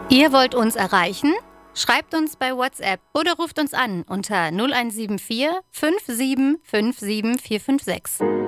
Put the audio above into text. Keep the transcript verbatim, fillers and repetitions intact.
Ihr wollt uns erreichen? Schreibt uns bei WhatsApp oder ruft uns an unter null eins sieben vier fünf sieben fünf sieben vier fünf sechs.